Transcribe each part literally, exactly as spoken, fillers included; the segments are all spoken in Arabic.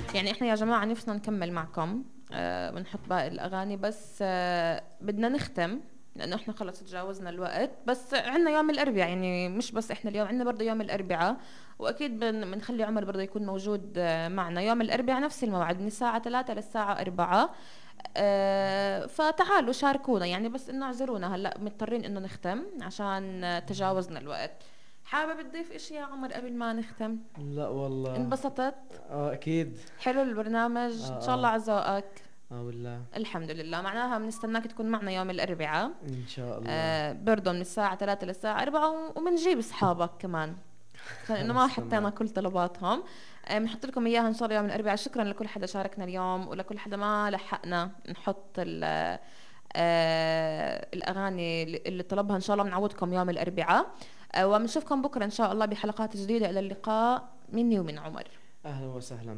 يعني احنا يا جماعة نفسنا نكمل معكم آه ونحط باقي الأغاني، بس آه بدنا نختم لأنه احنا خلص تجاوزنا الوقت. بس عنا يوم الأربعاء، يعني مش بس احنا اليوم، عنا برضه يوم الأربعاء، وأكيد بن- بنخلي عمر برضه يكون موجود آه معنا يوم الأربعاء نفس الموعد من الساعة ثلاثة للساعة أربعة. آه فتعالوا شاركونا يعني، بس إنه اعذرونا هلأ مضطرين إنه نختم عشان آه تجاوزنا الوقت. حابب تضيف إشي يا عمر قبل ما نختم؟ لا والله. انبسطت؟ اه اكيد. حلو البرنامج؟ اه ان شاء الله اه على ذوقك. اه والله. الحمد لله، معناها بنستناك تكون معنا يوم الاربعاء. ان شاء الله. آه برضه من الساعة ثلاثة للساعة أربعة، وبنجيب اصحابك كمان لانه ما خلص حطينا تمام. كل طلباتهم. آه، بنحط لكم اياها ان شاء الله يوم الاربعاء. شكرا لكل حدا شاركنا اليوم، ولكل حدا ما لحقنا نحط ال آه الاغاني اللي طلبها. ان شاء الله بنعوضكم يوم الاربعاء. آه وبنشوفكم بكره ان شاء الله بحلقات جديدة. الى اللقاء مني ومن عمر. اهلا وسهلا.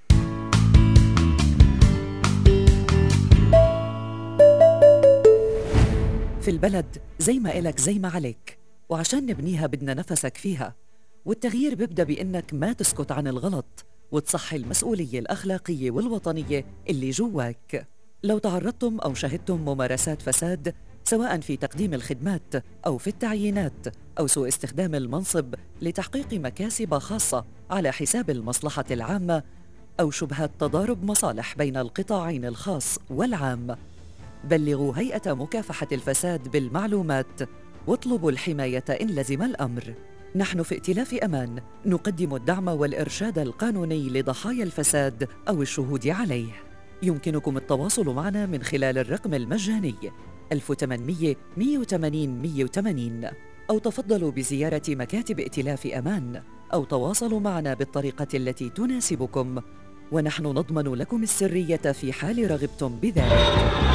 في البلد زي ما إلك زي ما عليك، وعشان نبنيها بدنا نفسك فيها. والتغيير بيبدأ بإنك ما تسكت عن الغلط وتصحي المسؤولية الأخلاقية والوطنية اللي جواك. لو تعرضتم أو شهدتم ممارسات فساد، سواء في تقديم الخدمات أو في التعيينات أو سوء استخدام المنصب لتحقيق مكاسب خاصة على حساب المصلحة العامة، أو شبهات تضارب مصالح بين القطاعين الخاص والعام، بلغوا هيئة مكافحة الفساد بالمعلومات واطلبوا الحماية إن لزم الأمر. نحن في ائتلاف أمان نقدم الدعم والإرشاد القانوني لضحايا الفساد أو الشهود عليه. يمكنكم التواصل معنا من خلال الرقم المجاني ألف وثمانمئة مئة وثمانين مئة وثمانين، أو تفضلوا بزيارة مكاتب ائتلاف أمان، أو تواصلوا معنا بالطريقة التي تناسبكم، ونحن نضمن لكم السرية في حال رغبتم بذلك.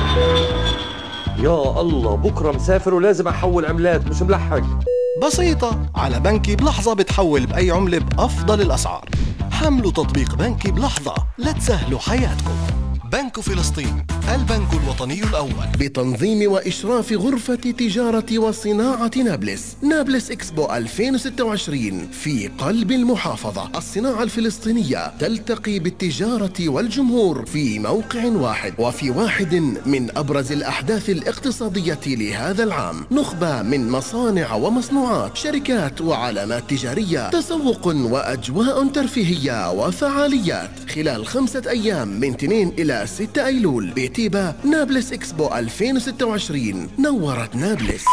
يا الله، بكرة مسافر ولازم أحول عملات، مش ملحق. بسيطة، على بنكي بلحظة بتحول بأي عملة بأفضل الأسعار. حملوا تطبيق بنكي بلحظة لتسهلوا حياتكم. بنك فلسطين، البنك الوطني الأول، بتنظيم وإشراف غرفة تجارة وصناعة نابلس. نابلس إكسبو ألفين وستة وعشرين في قلب المحافظة. الصناعة الفلسطينية تلتقي بالتجارة والجمهور في موقع واحد، وفي واحد من أبرز الأحداث الاقتصادية لهذا العام. نخبة من مصانع ومصنوعات، شركات وعلامات تجارية، تسوق وأجواء ترفيهية وفعاليات خلال خمسة أيام من اثنين إلى ستة أيلول بتيبا. نابلس إكسبو ألفين وستة وعشرين نورت نابلس.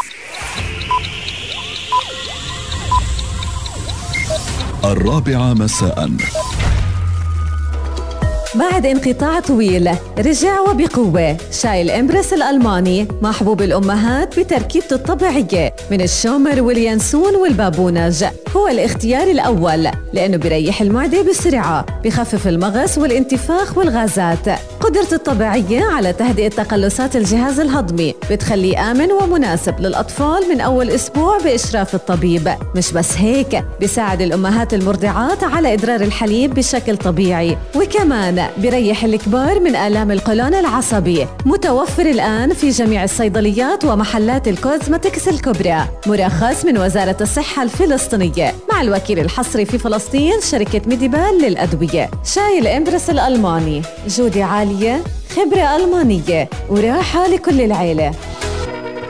الرابعة مساء. بعد انقطاع طويل رجع وبقوة شاي الإمبرس الألماني، محبوب الأمهات بتركيبته الطبيعية من الشومر واليانسون والبابونج. هو الاختيار الأول لأنه بيريح المعدة بسرعة، بخفف المغص والانتفاخ والغازات. قدرته الطبيعية على تهدئة تقلصات الجهاز الهضمي بتخليه آمن ومناسب للأطفال من أول أسبوع بإشراف الطبيب. مش بس هيك، بيساعد الأمهات المرضعات على إدرار الحليب بشكل طبيعي، وكمان بيريح الكبار من آلام القولون العصبي. متوفر الآن في جميع الصيدليات ومحلات الكوزمتكس الكبرى، مرخص من وزارة الصحة الفلسطينية مع الوكيل الحصري في فلسطين شركة ميديبال للأدوية. شاي الإمبرس الألماني، جودة عالية، خبرة ألمانية، وراحة لكل العيلة.